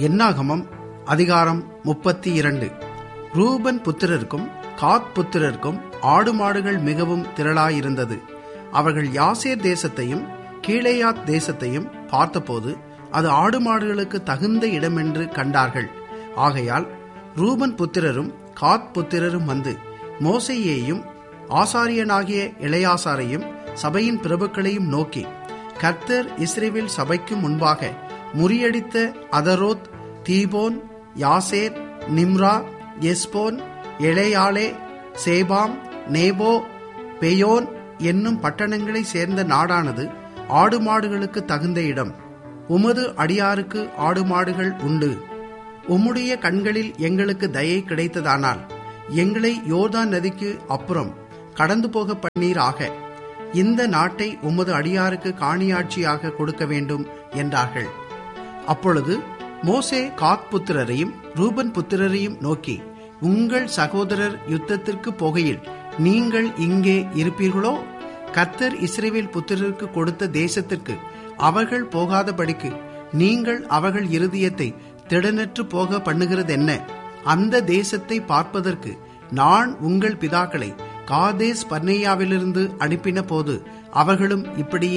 என்னாகமம் அதிகாரம் 32. ரூபன் புத்திரருக்கும் காத் புத்திரருக்கும் ஆடு மாடுகள் மிகவும் திரளாயிருந்தது. அவர்கள் யாசேர் தேசத்தையும் கீலேயாத் தேசத்தையும் பார்த்தபோது அது ஆடு மாடுகளுக்கு தகுந்த இடமென்று கண்டார்கள். ஆகையால் ரூபன் புத்திரரும் காத் புத்திரரும் வந்து மோசேயையும் ஆசாரியனாகிய எலெயாசாரையும் சபையின் பிரபுக்களையும் நோக்கி, கர்த்தர் இஸ்ரவேல் சபைக்கு முன்பாக முறியடித்த அதரோத், தீபோன், யாசேர், நிம்ரா, எஸ்போன், எலேயாலே, சேபாம், நேபோ, பெயோன் என்னும் பட்டணங்களை சேர்ந்த நாடானது ஆடு மாடுகளுக்கு தகுந்த இடம். உமது அடியாருக்கு ஆடு மாடுகள் உண்டு. உம்முடைய கண்களில் எங்களுக்கு தயை கிடைத்ததானால் எங்களை யோர்தான் நதிக்கு அப்புறம் கடந்து போக பண்ணீராக. இந்த நாட்டை உமது அடியாருக்கு காணியாட்சியாக கொடுக்க வேண்டும் என்றார்கள். அப்பொழுது மோசே காத் புத்திரரையும் ரூபன் புத்திரரையும் நோக்கி, உங்கள் சகோதரர் யுத்தத்திற்கு போகையில் நீங்கள் இங்கே இருப்பீர்களோ? கர்த்தர் இஸ்ரவேல் புத்திரருக்கு கொடுத்த தேசத்திற்கு அவர்கள் போகாதபடிக்கு நீங்கள் அவர்கள் இருதயத்தை திடனற்று போக பண்ணுகிறதென்ன? அந்த தேசத்தை பார்ப்பதற்கு நான் உங்கள் பிதாக்களை காதேஸ் பர்னேயாவிலிருந்து அனுப்பின போது அவர்களும் இப்படியே